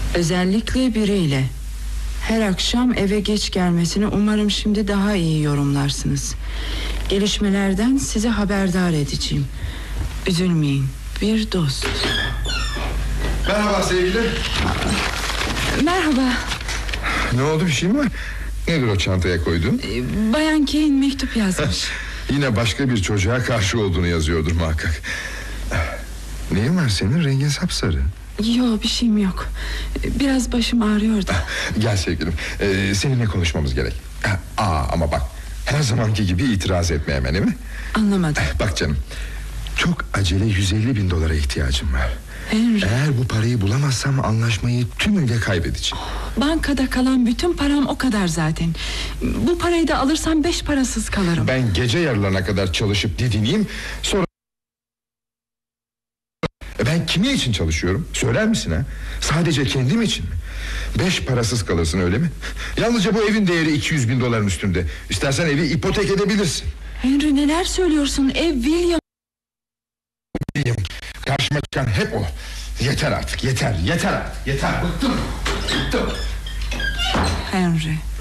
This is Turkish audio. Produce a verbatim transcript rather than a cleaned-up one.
Özellikle biriyle. Her akşam eve geç gelmesini umarım şimdi daha iyi yorumlarsınız. Gelişmelerden size haberdar edeceğim. Üzülmeyin, bir dost. Merhaba sevgili. Merhaba. Ne oldu, bir şey mi var? Nedir o çantaya koydun? Bayan Kane mektup yazmış. Yine başka bir çocuğa karşı olduğunu yazıyordur muhakkak. Neyin var senin, rengin sapsarı? Yok, bir şeyim yok. Biraz başım ağrıyor da. Gel sevgilim, ee, seninle konuşmamız gerek. Aa, ama bak, her zamanki gibi itiraz etme hemen, değil mi? Anlamadım. Bak canım, çok acele yüz elli bin dolara ihtiyacım var. Henry. Eğer bu parayı bulamazsam anlaşmayı tümüyle kaybedeceğim. Bankada kalan bütün param o kadar zaten. Bu parayı da alırsam beş parasız kalırım. Ben gece yarılarına kadar çalışıp didineyim, sonra... Ben kimin için çalışıyorum? Söyler misin ha? Sadece kendim için mi? Beş parasız kalırsın, öyle mi? Yalnızca bu evin değeri iki yüz bin doların üstünde. İstersen evi ipotek edebilirsin. Henry, neler söylüyorsun? Ev William. William, karşıma çıkan hep o. Yeter artık, yeter, yeter artık, yeter. Bıktım, bıktım. Henry,